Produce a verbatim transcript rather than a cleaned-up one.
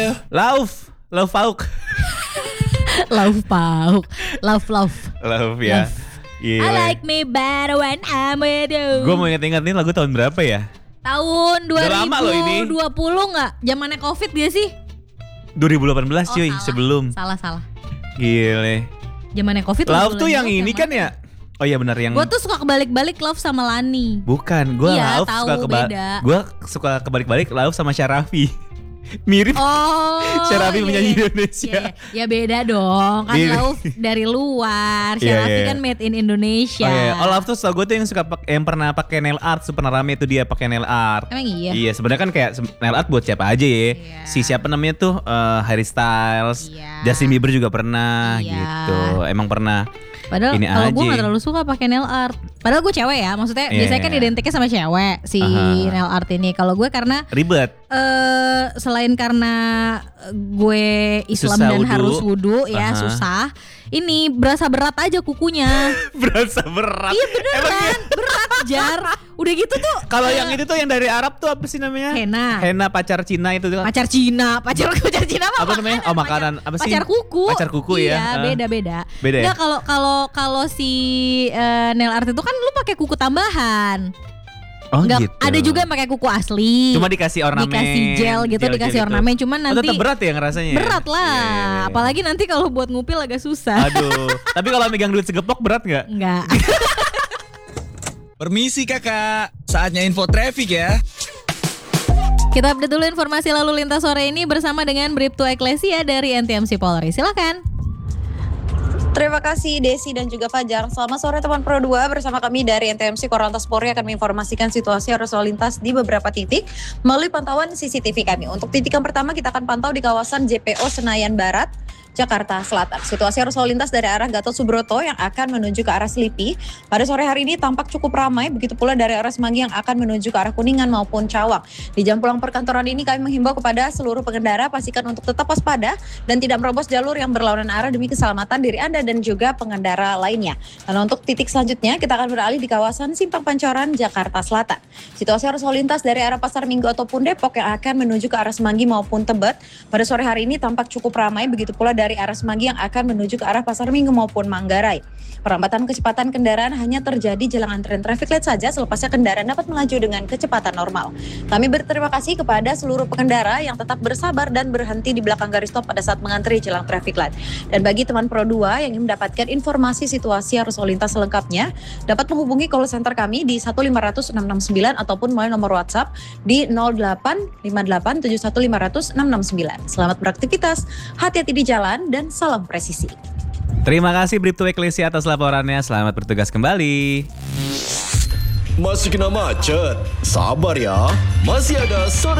ya. Lauf, Lauf Pauk. Love pauk, love love. Lauf ya. Love. Gila. I like me better when I'm with you. Gue mau inget-inget nih lagu tahun berapa ya? Tahun Udah lama loh ini. dua ribu dua puluh nggak? Zamannya Covid dia sih? dua ribu delapan belas cuy, salah. sebelum. Salah salah. Gile. Zamannya Covid. Lauf tuh yang ini kan ya? Oh iya benar yang. Gue tuh suka kebalik-balik Love sama Lani. Bukan, gue Iya, Lauf tahu, suka kebalik. beda. Gue suka kebalik-balik Lauf sama Syarafi. Mirip. Oh. Syarafi iya, penyanyi iya. Indonesia. Iya, iya. Ya beda dong. Kan Iya. Lauf dari luar, Iya, Syarafi iya. kan made in Indonesia. Oh iya, oh Lauf tuh tau gue tuh yang suka pak- yang pernah pakai nail art, tuh pernah rame tuh dia pakai nail art. Emang iya? Iya, sebenarnya kan kayak se- nail art buat siapa aja ya. Iya. Si siapa namanya tuh eh, Harry Styles, Iya. Justin Bieber juga pernah Iya. gitu. Emang pernah. Padahal Ini kalau gue aja. gak terlalu suka pakai nail art. Padahal gue cewek ya, maksudnya Iya, biasanya kan iya. identiknya sama cewek si Aha. nail art ini. Kalau gue karena Ribet. eh selain karena gue Islam Susah dan wudu. harus wudhu ya Aha. susah. Ini berasa berat aja kukunya. Berasa berat. Iya Emang beneran, berat jar. Udah gitu tuh. Kalau eh, yang itu tuh yang dari Arab tuh apa sih namanya? Henna. Henna pacar Cina itu tuh. Pacar Cina, pacar pacar Cina apa? Apa namanya? Oh, makanan. Apa sih? Pacar kuku. Pacar kuku ya. Iya, Ah. beda-beda. Beda ya? Nggak, kalau kalau kalau si eh, nail art itu kan lu pakai kuku tambahan. Oh Nggak, gitu. ada juga yang pakai kuku asli. Cuma dikasih ornamen. Dikasih gel gitu, Gel-gel dikasih itu. ornamen. Cuman Oh, nanti tetap berat ya ngerasanya. ya? berat lah. Iya, iya, iya. Apalagi nanti kalau buat ngupil agak susah. Aduh. Tapi kalau megang duit segepok berat nggak? Enggak. Permisi kakak, saatnya info traffic ya. Kita update dulu informasi lalu lintas sore ini bersama dengan Bribtu Eklesia dari N T M C Polri. Silakan. Terima kasih Desi dan juga Fajar. Selamat sore teman Pro dua, bersama kami dari N T M C Korlantas Polri akan menginformasikan situasi arus lalu lintas di beberapa titik melalui pantauan C C T V kami. Untuk titik yang pertama kita akan pantau di kawasan J P O Senayan Barat, Jakarta Selatan. Situasi arus lalu lintas dari arah Gatot Subroto yang akan menuju ke arah Selipi pada sore hari ini tampak cukup ramai, begitu pula dari arah Semanggi yang akan menuju ke arah Kuningan maupun Cawang. Di jam pulang perkantoran ini kami menghimbau kepada seluruh pengendara pastikan untuk tetap waspada dan tidak merobos jalur yang berlawanan arah demi keselamatan diri Anda dan juga pengendara lainnya. Dan untuk titik selanjutnya kita akan beralih di kawasan Simpang Pancoran, Jakarta Selatan. Situasi arus lalu lintas dari arah Pasar Minggu ataupun Depok yang akan menuju ke arah Semanggi maupun Tebet pada sore hari ini tampak cukup ramai, begitu pula dari dari arah Semanggi yang akan menuju ke arah Pasar Minggu maupun Manggarai. Perlambatan kecepatan kendaraan hanya terjadi jelang antrean traffic light saja, selepasnya kendaraan dapat melaju dengan kecepatan normal. Kami berterima kasih kepada seluruh pengendara yang tetap bersabar dan berhenti di belakang garis stop pada saat mengantri jelang traffic light. Dan bagi teman Pro dua yang ingin mendapatkan informasi situasi arus lalu lintas selengkapnya, dapat menghubungi call center kami di satu lima nol nol enam enam sembilan ataupun melalui nomor WhatsApp di nol delapan lima delapan tujuh satu lima nol nol enam enam sembilan. Selamat beraktivitas, hati-hati di jalan, dan salam presisi. Terima kasih Bribtu Eklesia atas laporannya. Selamat bertugas kembali. Masih kena macet? Sabar ya, masih ada sore